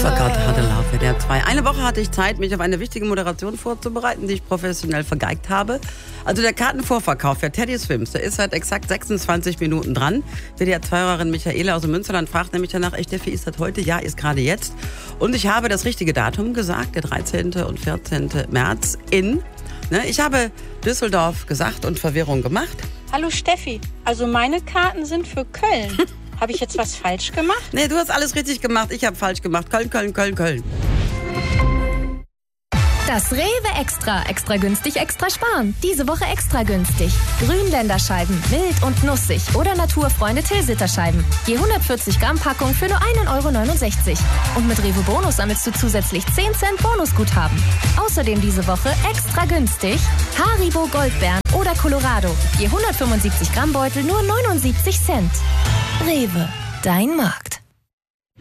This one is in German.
Forgot How to Love, WDR 2. Eine Woche hatte ich Zeit, mich auf eine wichtige Moderation vorzubereiten, die ich professionell vergeigt habe. Also der Kartenvorverkauf für Teddy Swims, der ist seit exakt 26 Minuten dran. WDR 2-Hörerin Michaela aus dem Münsterland fragt nämlich danach, Steffi, ist das heute? Ja, ist gerade jetzt. Und ich habe das richtige Datum gesagt, der 13. und 14. März ich habe Düsseldorf gesagt und Verwirrung gemacht. Hallo Steffi, also meine Karten sind für Köln. Habe ich jetzt was falsch gemacht? Nee, du hast alles richtig gemacht. Ich habe falsch gemacht. Köln, Köln, Köln, Köln. Das Rewe Extra. Extra günstig, extra sparen. Diese Woche extra günstig. Grünländerscheiben, mild und nussig oder Naturfreunde Tilsiterscheiben. Je 140 Gramm Packung für nur 1,69 €. Und mit Rewe Bonus sammelst du zusätzlich 10 Cent Bonusguthaben. Außerdem diese Woche extra günstig Haribo Goldbeeren oder Colorado. Je 175 Gramm Beutel nur 79 Cent. Rewe, dein Markt.